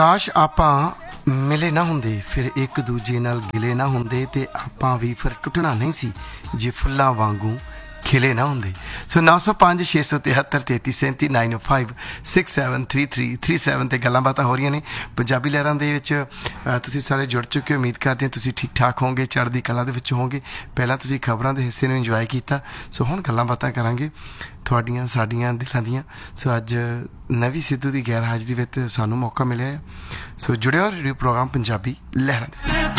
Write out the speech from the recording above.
ਕਾਸ਼ ਆਪਾਂ ਮਿਲੇ ਨਾ ਹੁੰਦੇ, ਫਿਰ ਇੱਕ ਦੂਜੇ ਨਾਲ ਗਿਲੇ ਨਾ ਹੁੰਦੇ, ਤੇ ਆਪਾਂ ਵੀ ਫਿਰ ਟੁੱਟਣਾ ਨਹੀਂ ਸੀ ਜੇ ਫੁੱਲਾਂ ਵਾਂਗੂ ਖਿਲੇ ਨਾ ਹੁੰਦੇ। ਸੋ 905 673 33 905 673337 ਤੇ ਗੱਲਾਂ ਬਾਤਾਂ ਹੋ ਰਹੀਆਂ ਨੇ ਪੰਜਾਬੀ ਲਹਿਰਾਂ ਦੇ ਵਿੱਚ। ਤੁਸੀਂ ਸਾਰੇ ਜੁੜ ਚੁੱਕੇ, ਉਮੀਦ ਕਰਦੇ ਹਾਂ ਤੁਸੀਂ ਠੀਕ ਠਾਕ ਹੋਵੋਗੇ, ਚੜ੍ਹਦੀ ਕਲਾ ਦੇ ਵਿੱਚ ਹੋਵੋਗੇ। ਪਹਿਲਾਂ ਤੁਸੀਂ ਖਬਰਾਂ ਦੇ ਹਿੱਸੇ ਨੂੰ ਇੰਜੋਏ ਕੀਤਾ, ਸੋ ਹੁਣ ਗੱਲਾਂ ਬਾਤਾਂ ਕਰਾਂਗੇ ਤੁਹਾਡੀਆਂ ਸਾਡੀਆਂ ਦਿਲਾਂ ਦੀਆਂ। ਸੋ ਅੱਜ ਨਵੀ ਸਿੱਧੂ ਦੀ ਗੈਰ ਹਾਜ਼ਰੀ ਵਿੱਚ ਸਾਨੂੰ ਮੌਕਾ ਮਿਲਿਆ, ਸੋ ਜੁੜਿਓ ਰੇਡੀਓ ਪ੍ਰੋਗਰਾਮ ਪੰਜਾਬੀ ਲਹਿਰਾਂ ਦੇ।